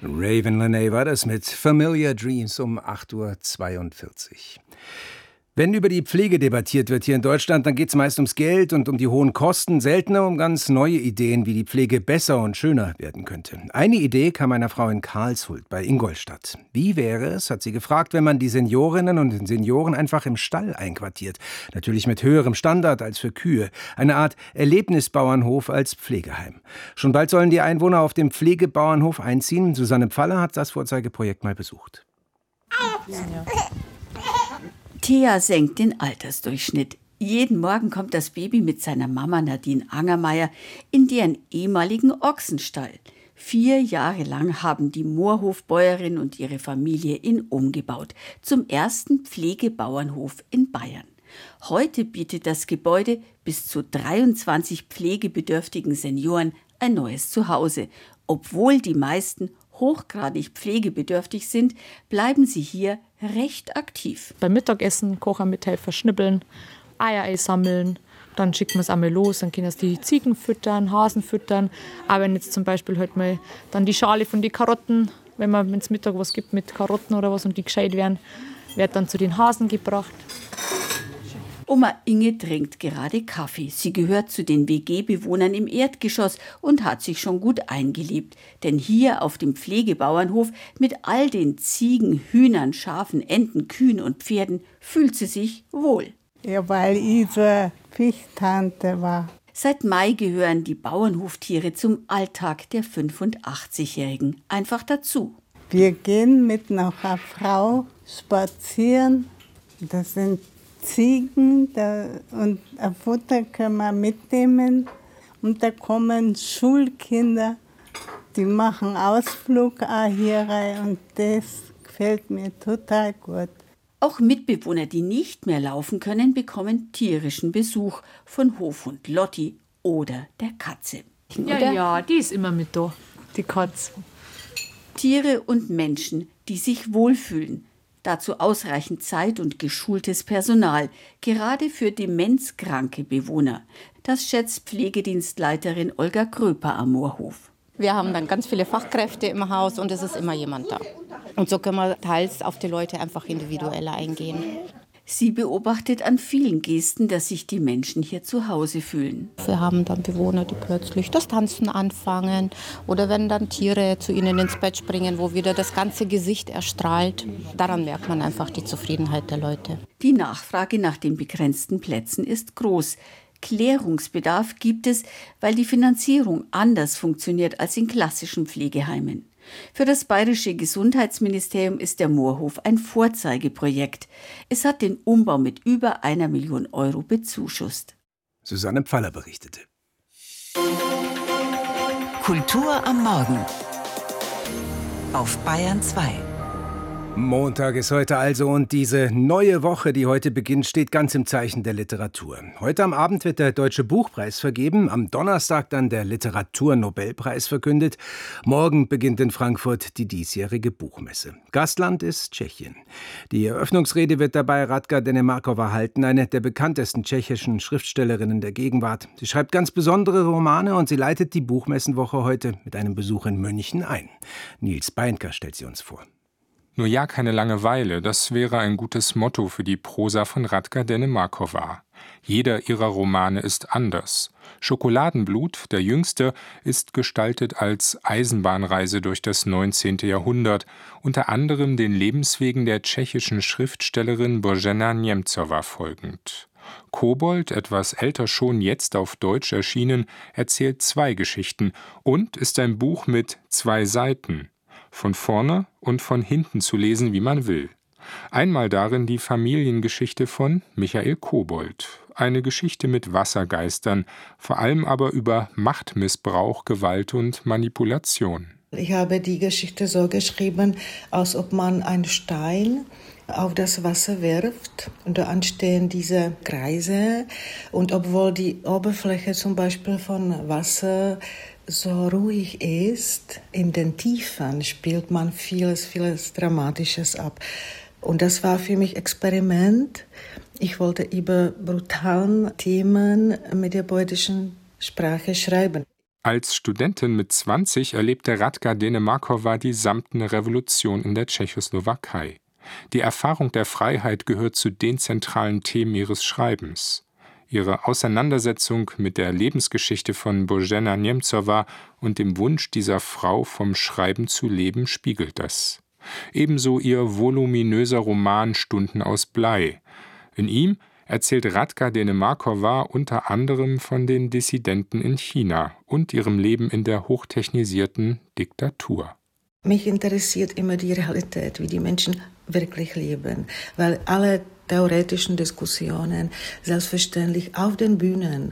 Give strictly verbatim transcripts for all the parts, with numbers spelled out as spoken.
Raven Lenae war das mit Familiar Dreams um acht Uhr zweiundvierzig. Wenn über die Pflege debattiert wird hier in Deutschland, dann geht es meist ums Geld und um die hohen Kosten, seltener um ganz neue Ideen, wie die Pflege besser und schöner werden könnte. Eine Idee kam einer Frau in Karlshult bei Ingolstadt. Wie wäre es, hat sie gefragt, wenn man die Seniorinnen und Senioren einfach im Stall einquartiert. Natürlich mit höherem Standard als für Kühe. Eine Art Erlebnisbauernhof als Pflegeheim. Schon bald sollen die Einwohner auf dem Pflegebauernhof einziehen. Susanne Pfaller hat das Vorzeigeprojekt mal besucht. Ja. Thea senkt den Altersdurchschnitt. Jeden Morgen kommt das Baby mit seiner Mama Nadine Angermeier in deren ehemaligen Ochsenstall. Vier Jahre lang haben die Moorhofbäuerin und ihre Familie ihn umgebaut. Zum ersten Pflegebauernhof in Bayern. Heute bietet das Gebäude bis zu dreiundzwanzig pflegebedürftigen Senioren ein neues Zuhause. Obwohl die meisten hochgradig pflegebedürftig sind, bleiben sie hier recht aktiv. Beim Mittagessen kochen, mithelfen, schnippeln, Eier einsammeln. Dann schicken wir es einmal los, dann können es die Ziegen füttern, Hasen füttern. Aber wenn jetzt zum Beispiel halt mal dann die Schale von den Karotten, wenn man ins Mittag was gibt mit Karotten oder was und die gescheit werden, wird dann zu den Hasen gebracht. Oma Inge trinkt gerade Kaffee. Sie gehört zu den W G-Bewohnern im Erdgeschoss und hat sich schon gut eingelebt. Denn hier auf dem Pflegebauernhof mit all den Ziegen, Hühnern, Schafen, Enten, Kühen und Pferden fühlt sie sich wohl. Ja, weil ich so Pflichttante war. Seit Mai gehören die Bauernhoftiere zum Alltag der fünfundachtzigjährigen einfach dazu. Wir gehen mit einer Frau spazieren. Das sind Ziegen da, und ein Futter können wir mitnehmen. Und da kommen Schulkinder, die machen Ausflug auch hier rein und das gefällt mir total gut. Auch Mitbewohner, die nicht mehr laufen können, bekommen tierischen Besuch von Hofhund Lotti oder der Katze. Ja, oder? ja, die ist immer mit da, die Katze. Tiere und Menschen, die sich wohlfühlen. Dazu ausreichend Zeit und geschultes Personal, gerade für demenzkranke Bewohner. Das schätzt Pflegedienstleiterin Olga Kröper am Moorhof. Wir haben dann ganz viele Fachkräfte im Haus und es ist immer jemand da. Und so können wir teils auf die Leute einfach individueller eingehen. Sie beobachtet an vielen Gesten, dass sich die Menschen hier zu Hause fühlen. Wir haben dann Bewohner, die plötzlich das Tanzen anfangen oder wenn dann Tiere zu ihnen ins Bett springen, wo wieder das ganze Gesicht erstrahlt. Daran merkt man einfach die Zufriedenheit der Leute. Die Nachfrage nach den begrenzten Plätzen ist groß. Klärungsbedarf gibt es, weil die Finanzierung anders funktioniert als in klassischen Pflegeheimen. Für das bayerische Gesundheitsministerium ist der Moorhof ein Vorzeigeprojekt. Es hat den Umbau mit über einer Million Euro bezuschusst. Susanne Pfaller berichtete. Kultur am Morgen auf Bayern zwei. Montag ist heute also und diese neue Woche, die heute beginnt, steht ganz im Zeichen der Literatur. Heute am Abend wird der Deutsche Buchpreis vergeben, am Donnerstag dann der Literaturnobelpreis verkündet. Morgen beginnt in Frankfurt die diesjährige Buchmesse. Gastland ist Tschechien. Die Eröffnungsrede wird dabei Radka Denemarkova halten, eine der bekanntesten tschechischen Schriftstellerinnen der Gegenwart. Sie schreibt ganz besondere Romane und sie leitet die Buchmessenwoche heute mit einem Besuch in München ein. Nils Beindker stellt sie uns vor. Nur ja, keine Langeweile, das wäre ein gutes Motto für die Prosa von Radka Denemarkova. Jeder ihrer Romane ist anders. Schokoladenblut, der jüngste, ist gestaltet als Eisenbahnreise durch das neunzehnte Jahrhundert, unter anderem den Lebenswegen der tschechischen Schriftstellerin Božena Němcová folgend. Kobold, etwas älter schon, jetzt auf Deutsch erschienen, erzählt zwei Geschichten und ist ein Buch mit zwei Seiten. Von vorne und von hinten zu lesen, wie man will. Einmal darin die Familiengeschichte von Michael Kobold. Eine Geschichte mit Wassergeistern, vor allem aber über Machtmissbrauch, Gewalt und Manipulation. Ich habe die Geschichte so geschrieben, als ob man einen Stein auf das Wasser wirft und da entstehen diese Kreise. Und obwohl die Oberfläche zum Beispiel von Wasser so ruhig ist, in den Tiefen spielt man vieles, vieles Dramatisches ab. Und das war für mich Experiment. Ich wollte über brutalen Themen mit der poetischen Sprache schreiben. Als Studentin mit zwanzig erlebte Radka Denemarkova die samtene Revolution in der Tschechoslowakei. Die Erfahrung der Freiheit gehört zu den zentralen Themen ihres Schreibens. Ihre Auseinandersetzung mit der Lebensgeschichte von Božena Němcová und dem Wunsch dieser Frau, vom Schreiben zu leben, spiegelt das. Ebenso ihr voluminöser Roman »Stunden aus Blei«. In ihm erzählt Radka Denemarkova unter anderem von den Dissidenten in China und ihrem Leben in der hochtechnisierten Diktatur. Mich interessiert immer die Realität, wie die Menschen wirklich leben, weil alle theoretischen Diskussionen, selbstverständlich auf den Bühnen,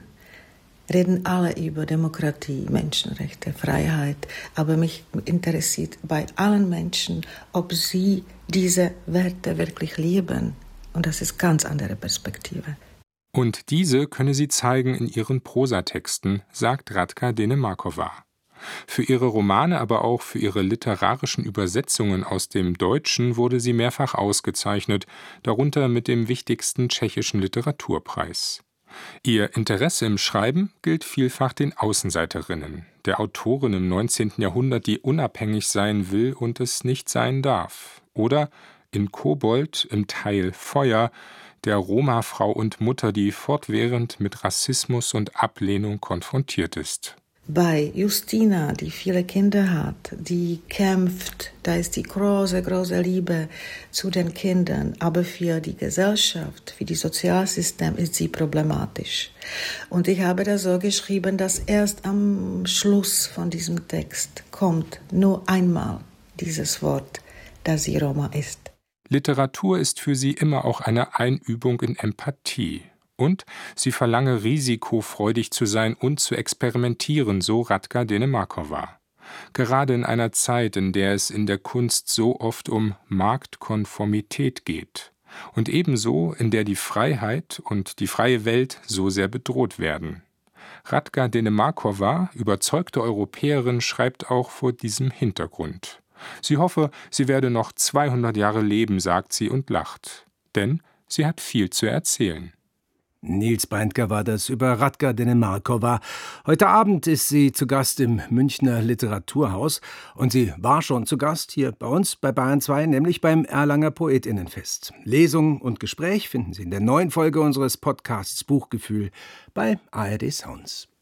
reden alle über Demokratie, Menschenrechte, Freiheit, aber mich interessiert bei allen Menschen, ob sie diese Werte wirklich leben. Und das ist eine ganz andere Perspektive. Und diese könne sie zeigen in ihren Prosatexten, sagt Radka Denemarkova. Für ihre Romane, aber auch für ihre literarischen Übersetzungen aus dem Deutschen wurde sie mehrfach ausgezeichnet, darunter mit dem wichtigsten tschechischen Literaturpreis. Ihr Interesse im Schreiben gilt vielfach den Außenseiterinnen, der Autorin im neunzehnten Jahrhundert, die unabhängig sein will und es nicht sein darf. Oder in Kobold im Teil Feuer, der Roma-Frau und Mutter, die fortwährend mit Rassismus und Ablehnung konfrontiert ist. Bei Justina, die viele Kinder hat, die kämpft, da ist die große, große Liebe zu den Kindern, aber für die Gesellschaft, für das Sozialsystem ist sie problematisch. Und ich habe das so geschrieben, dass erst am Schluss von diesem Text kommt nur einmal dieses Wort, dass sie Roma ist. Literatur ist für sie immer auch eine Einübung in Empathie. Und sie verlange, risikofreudig zu sein und zu experimentieren, so Radka Denemarkova. Gerade in einer Zeit, in der es in der Kunst so oft um Marktkonformität geht. Und ebenso, in der die Freiheit und die freie Welt so sehr bedroht werden. Radka Denemarkova, überzeugte Europäerin, schreibt auch vor diesem Hintergrund. Sie hoffe, sie werde noch zweihundert Jahre leben, sagt sie und lacht. Denn sie hat viel zu erzählen. Nils Beindker war das über Radka Denemarkova. Heute Abend ist sie zu Gast im Münchner Literaturhaus. Und sie war schon zu Gast hier bei uns bei Bayern zwei, nämlich beim Erlanger Poetinnenfest. Lesung und Gespräch finden Sie in der neuen Folge unseres Podcasts Buchgefühl bei A R D Sounds.